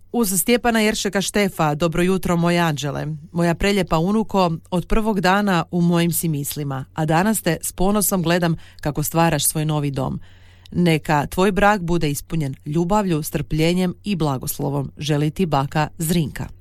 Uz Stjepana Jeršeka Štefa, dobro jutro moj anđele, moja preljepa unuko, od prvog dana u mojim si mislima, a danas te s ponosom gledam kako stvaraš svoj novi dom. Neka tvoj brak bude ispunjen ljubavlju, strpljenjem i blagoslovom, želi ti baka Zrinka.